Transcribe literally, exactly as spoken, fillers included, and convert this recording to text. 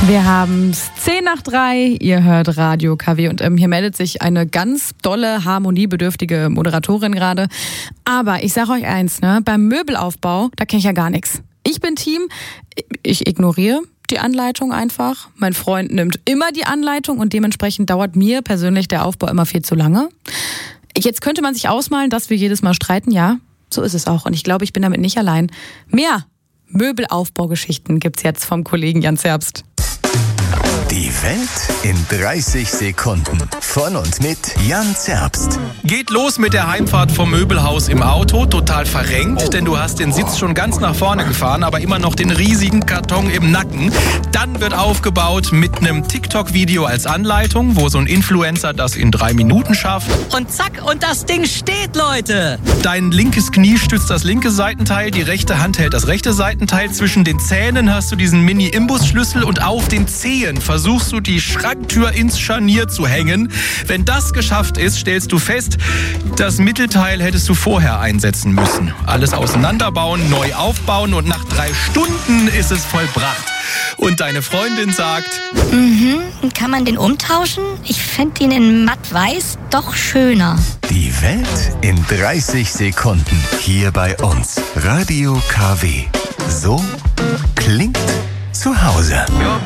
Wir haben es zehn nach drei, ihr hört Radio K W und ähm, hier meldet sich eine ganz dolle, harmoniebedürftige Moderatorin gerade. Aber ich sage euch eins, ne, beim Möbelaufbau, da kenne ich ja gar nichts. Ich bin Team, ich ignoriere die Anleitung einfach. Mein Freund nimmt immer die Anleitung und dementsprechend dauert mir persönlich der Aufbau immer viel zu lange. Jetzt könnte man sich ausmalen, dass wir jedes Mal streiten, ja, so ist es auch. Und ich glaube, ich bin damit nicht allein. Mehr Möbelaufbaugeschichten gibt's jetzt vom Kollegen Jan Zerbst. Die Welt in dreißig Sekunden. Von und mit Jan Zerbst. Geht los mit der Heimfahrt vom Möbelhaus im Auto. Total verrenkt, denn du hast den Sitz schon ganz nach vorne gefahren, aber immer noch den riesigen Karton im Nacken. Dann wird aufgebaut mit einem TikTok-Video als Anleitung, wo so ein Influencer das in drei Minuten schafft. Und zack, und das Ding steht, Leute! Dein linkes Knie stützt das linke Seitenteil, die rechte Hand hält das rechte Seitenteil. Zwischen den Zähnen hast du diesen Mini-Imbusschlüssel und auf den Zehen versuchst du die Schranktür ins Scharnier zu hängen. Wenn das geschafft ist, stellst du fest, das Mittelteil hättest du vorher einsetzen müssen. Alles auseinanderbauen, neu aufbauen und nach drei Stunden ist es vollbracht. Und deine Freundin sagt: Mhm, kann man den umtauschen? Ich fände ihn in matt-weiß doch schöner. Die Welt in dreißig Sekunden. Hier bei uns. Radio K W. So klingt zu Hause.